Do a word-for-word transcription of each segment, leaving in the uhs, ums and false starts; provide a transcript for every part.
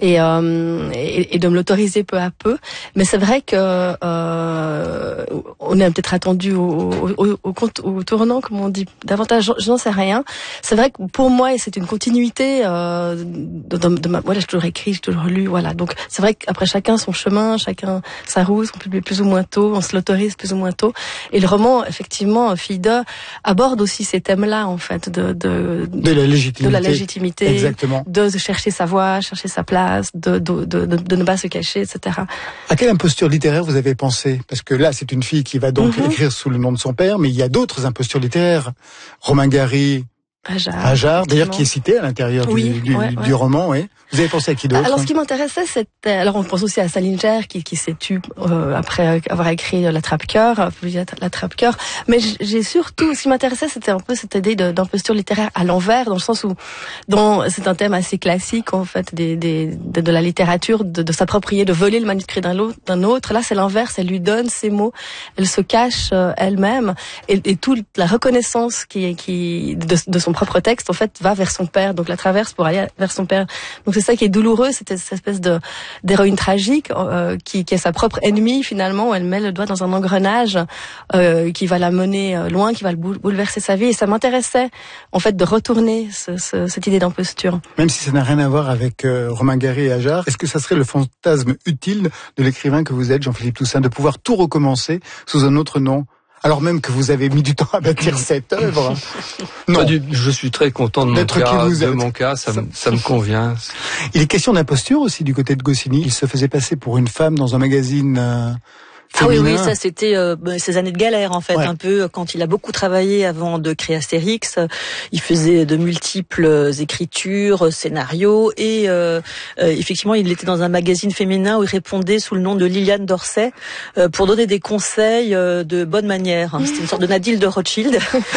et, euh, et, et de me l'autoriser peu à peu. Mais c'est vrai que euh, on est peut-être attendu au, au, au, au, au tournant, comme on dit, davantage. Je n'en sais rien. C'est vrai que pour moi, c'est une continuité euh, de, de, de ma. Voilà, j'ai toujours écrit, j'ai toujours lu. Voilà. Donc c'est vrai qu'après chacun son chemin, chacun sa route, on publie plus ou moins tôt, on se l'autorise plus ou moins tôt. Et le roman, effectivement, Fida aborde aussi ces thèmes-là, en fait, de de, de la légitimité, de la légitimité, exactement, de, de chercher sa voie, chercher sa place, de de, de de de ne pas se cacher, et cetera. À quelle imposture littéraire vous avez pensé? Parce que là, c'est une fille qui va donc mm-hmm. écrire sous le nom de son père, mais il y a d'autres impostures littéraires. Romain Gary, Ajar, Ajar d'ailleurs, qui est cité à l'intérieur oui, du, du, ouais, du ouais. roman, oui. Vous avez pensé à qui d'autre? Alors, ce qui m'intéressait, c'était... Alors, on pense aussi à Salinger, qui, qui s'est tue euh, après avoir écrit La Trappe-Cœur, publié La Trappe-Cœur. Mais j'ai surtout... Ce qui m'intéressait, c'était un peu cette idée d'imposture littéraire à l'envers, dans le sens où dans, c'est un thème assez classique, en fait, des, des, de, de la littérature, de, de s'approprier, de voler le manuscrit d'un autre. Là, c'est l'inverse. Elle lui donne ses mots. Elle se cache euh, elle-même. Et, et toute la reconnaissance qui, qui, de, de son propre texte, en fait, va vers son père. Donc, la traverse pour aller vers son père. Donc, c'est ça qui est douloureux, c'est cette espèce de d'héroïne tragique euh, qui, qui est sa propre ennemie finalement, où elle met le doigt dans un engrenage euh, qui va la mener loin, qui va le bouleverser sa vie. Et ça m'intéressait en fait de retourner ce, ce, cette idée d'imposture. Même si ça n'a rien à voir avec euh, Romain Gary et Ajar, est-ce que ça serait le fantasme utile de l'écrivain que vous êtes, Jean-Philippe Toussaint, de pouvoir tout recommencer sous un autre nom? Alors même que vous avez mis du temps à bâtir cette œuvre. Non, du, je suis très content de mon D'être cas. Qui vous de êtes. mon cas, ça, ça, ça me convient. Il est question d'imposture aussi du côté de Goscinny. Il se faisait passer pour une femme dans un magazine. Euh... Ah oui, oui, ça c'était euh, ces années de galère en fait, ouais. Un peu quand il a beaucoup travaillé avant de créer Astérix. Il faisait de multiples écritures, scénarios et euh, euh, effectivement il était dans un magazine féminin où il répondait sous le nom de Liliane Dorset euh, pour donner des conseils euh, de bonne manière. C'était une sorte de Nadine de Rothschild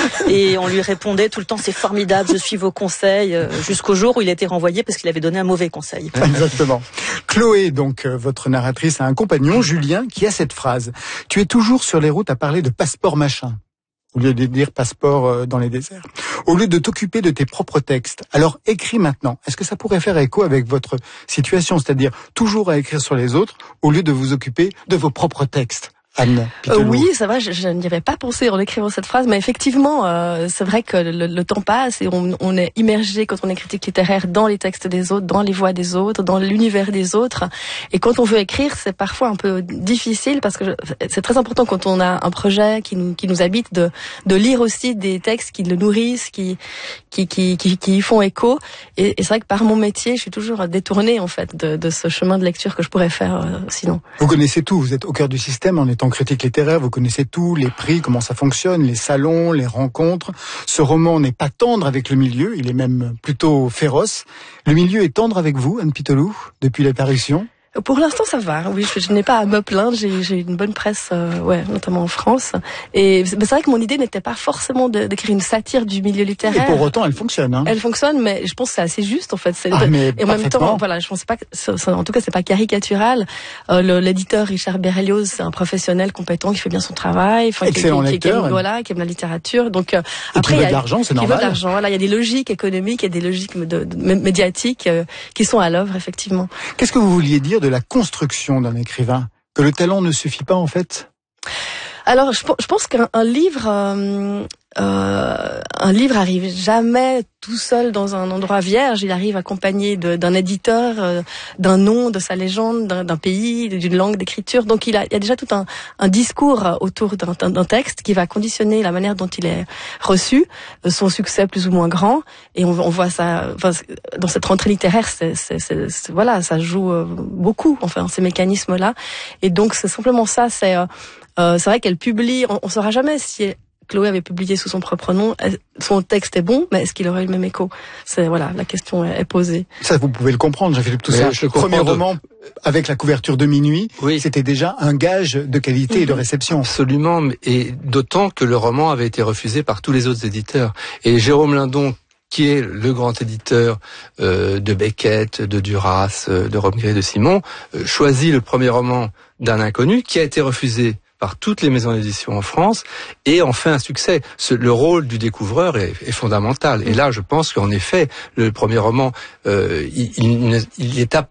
et on lui répondait tout le temps c'est formidable, je suis vos conseils, euh, jusqu'au jour où il a été renvoyé parce qu'il avait donné un mauvais conseil. Exactement. Chloé, donc euh, votre narratrice, a un compagnon, Julien, qui a cette phrase. Tu es toujours sur les routes à parler de passeport machin, au lieu de dire passeport dans les déserts. Au lieu de t'occuper de tes propres textes, alors écris maintenant. Est-ce que ça pourrait faire écho avec votre situation, c'est-à-dire toujours à écrire sur les autres, au lieu de vous occuper de vos propres textes? Anne euh, oui, ça va, je, je n'y avais pas pensé en écrivant cette phrase, mais effectivement, euh, c'est vrai que le, le temps passe et on, on est immergé quand on est critique littéraire dans les textes des autres, dans les voix des autres, dans l'univers des autres. Et quand on veut écrire, c'est parfois un peu difficile parce que je, c'est très important quand on a un projet qui nous, qui nous habite de, de lire aussi des textes qui le nourrissent, qui, qui, qui, qui, qui y font écho. Et, et c'est vrai que par mon métier, je suis toujours détournée en fait de, de ce chemin de lecture que je pourrais faire euh, sinon. Vous connaissez tout, vous êtes au cœur du système en étant critique littéraire, vous connaissez tout, les prix, comment ça fonctionne, les salons, les rencontres. Ce roman n'est pas tendre avec le milieu, il est même plutôt féroce. Le milieu est tendre avec vous, Anne Pitelou, depuis l'apparition? Pour l'instant, ça va. Oui, je, je n'ai pas à me plaindre. J'ai, j'ai une bonne presse, euh, ouais, notamment en France. Et c'est, c'est vrai que mon idée n'était pas forcément de, d'écrire une satire du milieu littéraire. Et pour autant, elle fonctionne. Hein. Elle fonctionne, mais je pense que c'est assez juste en fait. C'est, ah, mais et en même temps, voilà, je pense pas. Que, en tout cas, c'est pas caricatural. Euh, le, l'éditeur Richard Berlioz, c'est un professionnel compétent qui fait bien son travail, enfin, excellent qui, qui, lecteur, qui aime, voilà, qui aime la littérature. Donc euh, et après, il y a de l'argent, c'est qui normal. veut de l'argent. Voilà, il y a des logiques économiques et des logiques de, de, de, médiatiques euh, qui sont à l'œuvre effectivement. Qu'est-ce que vous vouliez dire de la construction d'un écrivain? Que le talent ne suffit pas en fait? Alors, je, je pense qu'un un livre, euh, euh, un livre arrive jamais tout seul dans un endroit vierge. Il arrive accompagné de, d'un éditeur, euh, d'un nom, de sa légende, d'un, d'un pays, d'une langue d'écriture. Donc, il, a, il y a déjà tout un, un discours autour d'un, d'un texte qui va conditionner la manière dont il est reçu, son succès plus ou moins grand. Et on, on voit ça, enfin, dans cette rentrée littéraire, c'est, c'est, c'est, c'est, voilà, ça joue beaucoup, enfin, ces mécanismes-là. Et donc, c'est simplement ça. C'est euh, Euh, c'est vrai qu'elle publie, on ne saura jamais si Chloé avait publié sous son propre nom, son texte est bon, mais est-ce qu'il aurait eu le même écho? C'est, voilà, la question est, est posée. Ça, vous pouvez le comprendre, Jean-Philippe Toussaint. Le premier de... roman, avec la couverture de Minuit, oui. C'était déjà un gage de qualité mmh. et de réception. Absolument, et d'autant que le roman avait été refusé par tous les autres éditeurs. Et Jérôme Lindon, qui est le grand éditeur euh, de Beckett, de Duras, euh, de Robbe-Gris, de Simon, euh, choisit le premier roman d'un inconnu qui a été refusé par toutes les maisons d'édition en France et en fait un succès. Ce, le rôle du découvreur est, est fondamental. Et là, je pense qu'en effet, le premier roman, euh, il, il, il est à